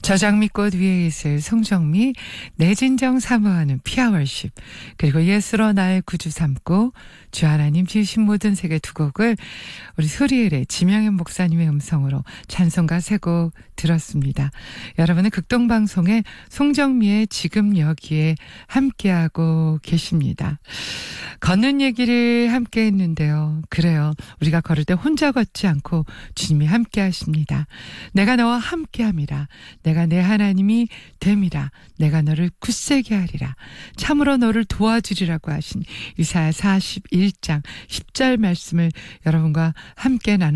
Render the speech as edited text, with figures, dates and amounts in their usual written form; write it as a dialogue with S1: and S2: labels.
S1: 저장미꽃 위에 있을 송정미, 내 진정 사모하는 피아월십, 그리고 예수로 나의 구주 삼고 주 하나님 지으신 모든 세계 두 곡을 우리 소리엘의 지명현 목사님의 음성으로 찬송가 세 곡 들었습니다. 여러분은 극동방송의 송정미의 지금 여기에 함께하고 계십니다. 걷는 얘기를 함께 했는데요. 그래요. 우리가 걸을 때 혼자 걷지 않고 주님이 함께 하십니다. 내가 너와 함께 함이라. 내가 내 하나님이 됨이라. 내가 너를 굳세게 하리라. 참으로 너를 도와주리라고 하신 이사야 41장 10절 말씀을 여러분과 함께 나누